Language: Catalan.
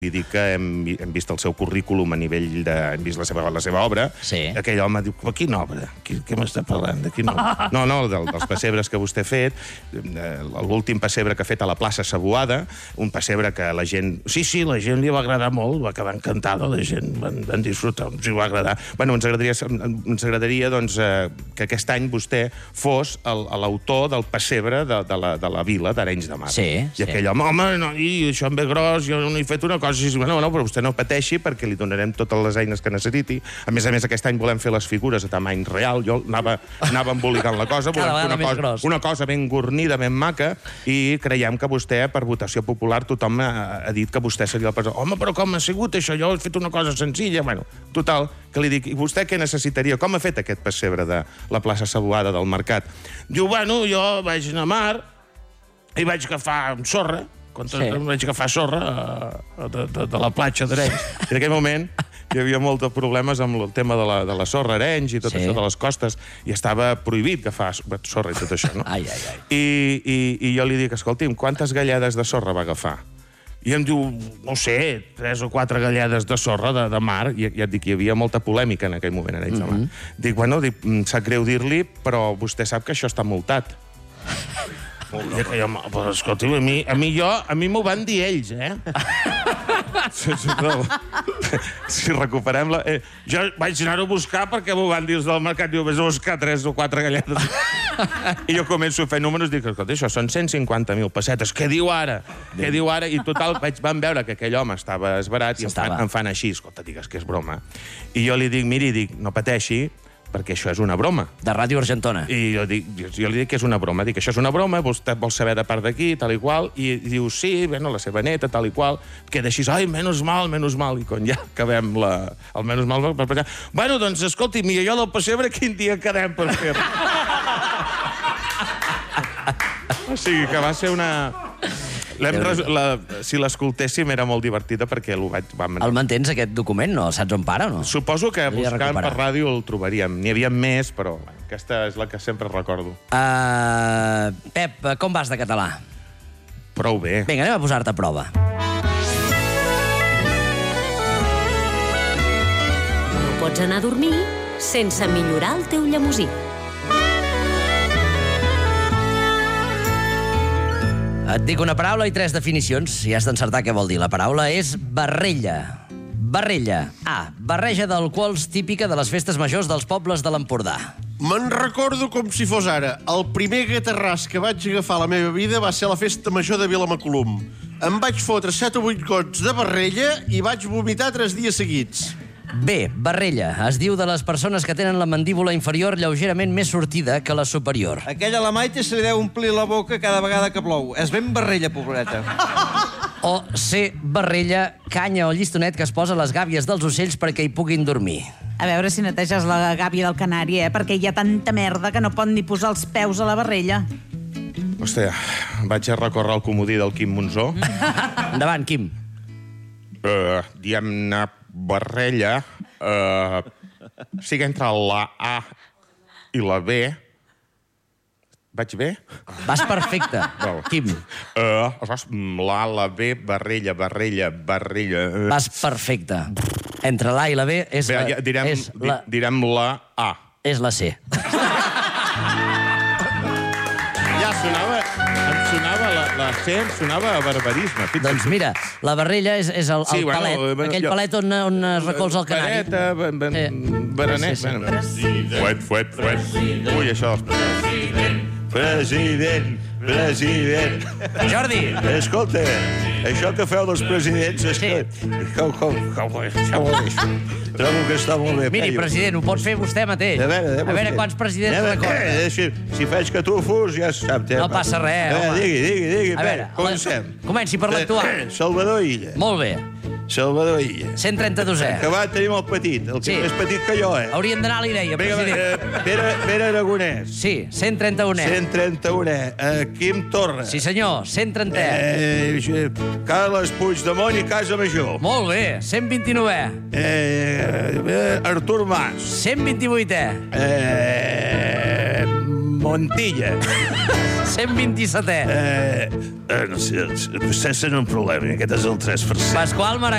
Li dic que hem vist el seu currículum a nivell de... Hem vist la seva obra. Sí. Aquell home diu, quina obra? Què m'està parlant? De quina obra? No, dels pessebres que vostè ha fet. L'últim pessebre que ha fet a la plaça Saboada, un pessebre que la gent... Sí, la gent li va agradar molt, va quedar encantada, la gent van disfrutar, ens hi va agradar. Bueno, ens agradaria doncs, que aquest any vostè fos l'autor del pessebre de la vila d'Arenys de Mar. Sí. I aquell home, no, això em ve gros, jo no he fet una cosa. No, però vostè no pateixi perquè li donarem totes les eines que necessiti. A més, aquest any volem fer les figures a tamany real. Jo anava embolicant la cosa. Una cosa ben gornida, ben maca, i creiem que vostè, per votació popular, tothom ha dit que vostè seria el president. Home, però com ha sigut això? Jo he fet una cosa senzilla. Bueno, total, que li dic, i vostè què necessitaria? Com ha fet aquest pessebre de la plaça Saboada del Mercat? Diu, bueno, jo vaig anar a mar i vaig agafar sorra, vaig agafar sorra de la platja d'Arenys. I en aquell moment hi havia molts problemes amb el tema de la sorra Arenys i tot això de les costes, i estava prohibit agafar sorra i tot això, no? I jo li dic, escolti'm, quantes gallades de sorra va agafar? I em diu, no sé, 3 o 4 gallades de sorra de mar, i ja et dic, hi havia molta polèmica en aquell moment a Arenys de Mar. Dic, bueno, sap greu dir-li, però vostè sap que això està multat. Però, escolti'm, a mi m'ho van dir ells, Si recuperem la... Jo vaig anar-ho a buscar perquè m'ho van dir els del mercat. Diu, vés a buscar 3 o 4 galletes. I jo començo a fer números i dic, escolta, això són 150.000 pessetes. Què diu ara? I total, van veure que aquell home estava esverat i em fan així. Escolta, digues que és broma. I jo li dic, miri, no pateixi, perquè això és una broma. De Ràdio Argentona. I jo li dic que és una broma. Dic, això és una broma, vostè vol saber de part d'aquí, tal i qual, i diu, sí, bueno, la seva neta, tal i qual, queda així, ai, menys mal, i quan ja acabem el menys mal, bueno, doncs, escolti'm, i allò del pessebre, quin dia quedem per fer? O sigui, que va ser una... Si l'escoltéssim era molt divertida perquè el mantens, aquest document, no? Saps on para o no? Suposo que buscant per ràdio el trobaríem. N'hi havia més, però aquesta és la que sempre recordo. Pep, com vas de català? Prou bé. Vinga, anem a posar-te a prova. No pots anar a dormir sense millorar el teu llemosí. Et dic una paraula i 3 definicions, i has d'encertar què vol dir. La paraula és barrella. Barrella. A. Barreja d'alcohols típica de les festes majors dels pobles de l'Empordà. Me'n recordo com si fos ara. El primer gatarràs que vaig agafar a la meva vida va ser a la festa major de Vilamacolum. Em vaig fotre 7 o 8 gots de barrella i vaig vomitar 3 dies seguits. B. Barrella. Es diu de les persones que tenen la mandíbula inferior lleugerament més sortida que la superior. Aquella a la Maite se li deu omplir la boca cada vegada que plou. És ben barrella, pobreta. O C. Barrella, canya o llistonet que es posa a les gàbies dels ocells perquè hi puguin dormir. A veure si neteges la gàbia del canari, perquè hi ha tanta merda que no pot ni posar els peus a la barrella. Hòstia, vaig a recórrer al comodí del Quim Monzó. Endavant, Quim. Diguem-ne barrella, sigui entre la A i la B. Vaig bé? Vas perfecte, Quim. La, la B, barrella. Vas perfecte. Entre l'A i la B és direm la A. És la C. Ja sonava la C, em sonava a barbarisme. Doncs mira, la barrella és el palet, aquell palet on es recolza el canari. Berenet, fuet. Ui, això... President. Jordi! Escolta, això que feu dels presidents és que... Trobo que està molt bé. Miri, president, ho pot fer vostè mateix. A veure quants presidents recorda. Si faig que tu fos, ja sap. No passa res, home. Digui. A veure, comenci per l'actual. Salvador Illa. Molt bé. Salvador Illa. 132è. Acabat tenim el petit, el que és més petit que jo, Hauríem d'anar a l'Ireia, president. Pere Aragonès. Sí, 131è. 131è. Quim Torra. Sí, senyor, 130è. Carles Puigdemont i Casa Major. Molt bé, 129è. Artur Mas. 128è. Montilla. 127è. No sé, vostès tenen un problema, aquest és el 3%. Pasqual Maragall.